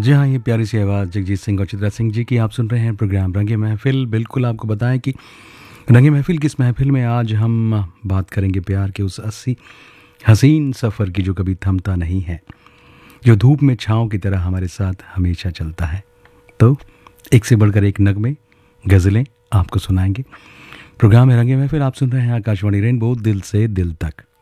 जी हाँ, ये प्यारी सी आवाज़ जगजीत सिंह और चित्रा सिंह जी की आप सुन रहे हैं प्रोग्राम रंगे महफ़िल। बिल्कुल आपको बताएं कि रंगे महफ़िल की इस महफ़िल में आज हम बात करेंगे प्यार के उस हसीन सफ़र की जो कभी थमता नहीं है, जो धूप में छाँव की तरह हमारे साथ हमेशा चलता है। तो एक से बढ़कर एक नगमे, गज़लें आपको सुनाएंगे। प्रोग्राम है रंगे महफ़िल, आप सुन रहे हैं आकाशवाणी रेनबो दिल से दिल तक।